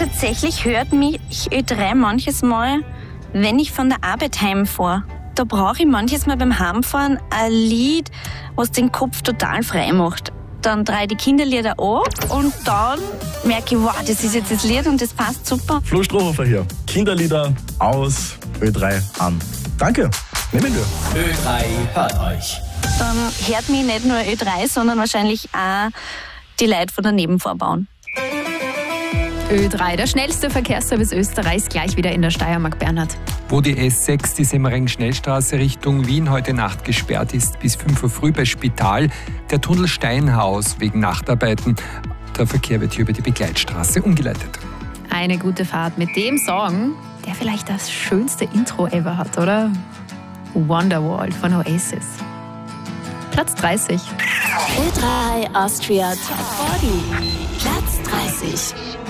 Tatsächlich hört mich Ö3 manches Mal, wenn ich von der Arbeit heimfahre. Da brauche ich manches Mal beim Heimfahren ein Lied, was den Kopf total frei macht. Dann drehe ich die Kinderlieder ab und dann merke ich, wow, das ist jetzt das Lied und das passt super. Flo Strohhofer hier. Kinderlieder aus Ö3 an. Danke. Nehmen wir. Ö3 hört euch. Dann hört mich nicht nur Ö3, sondern wahrscheinlich auch die Leute von der Nebenvorbahn. Ö3, der schnellste Verkehrsservice Österreichs, gleich wieder in der Steiermark, Bernhard. Wo die S6, die Semmering-Schnellstraße Richtung Wien heute Nacht gesperrt ist, bis 5 Uhr früh bei Spital, der Tunnel Steinhaus wegen Nachtarbeiten. Der Verkehr wird hier über die Begleitstraße umgeleitet. Eine gute Fahrt mit dem Song, der vielleicht das schönste Intro ever hat, oder? Wonderwall von Oasis. Platz 30. Ö3 Austria Top 40. Platz 30.